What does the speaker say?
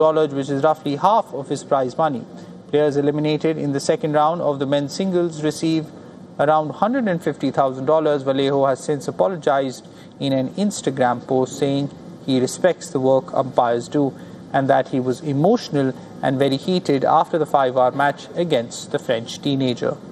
which is roughly half of his prize money. Players eliminated in the second round of the men's singles receive around $150,000. Vallejo has since apologized in an Instagram post saying he respects the work umpires do and that he was emotional and very heated after the 5-hour match against the French teenager.